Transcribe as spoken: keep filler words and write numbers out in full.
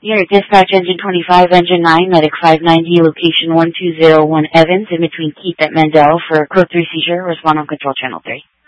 Here, dispatch engine twenty-five, engine nine, medic five ninety, location one two zero one Evans, in between Keith at Mandel for code three seizure, respond on control channel three.